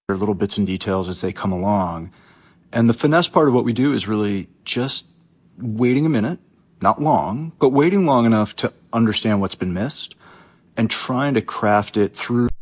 little bits and details as they come along. And the finesse part of what we do is really just waiting a minute, not long, but waiting long enough to understand what's been missed and trying to craft it through